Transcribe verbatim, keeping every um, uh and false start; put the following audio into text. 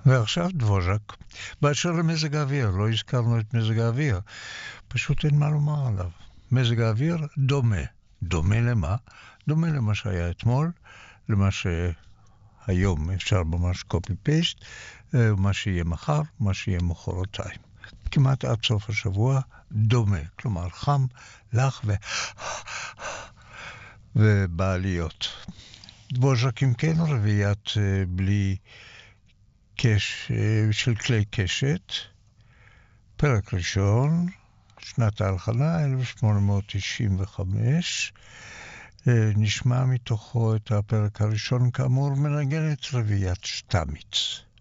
ועכשיו דבוז'ק. באשר למזג האוויר, לא הזכרנו את מזג האוויר. פשוט אין מה לומר עליו. מזג האוויר דומה. דומה למה? דומה למה שהיה אתמול, למה שהיום אפשר ממש קופי-פייסט, מה שיהיה מחר, מה שיהיה מחרתיים. כמעט עד סוף השבוע דומה. כלומר, חם, לח ו... ובעליות. דבוז'ק אם כן רביעיית בלי קש... של כלי קשת. פרק ראשון, שנת ההלחנה, אלף שמונה מאות תשעים וחמש. נשמע מתוכו את הפרק הראשון, כאמור מנגנת רביעיית שטמיץ.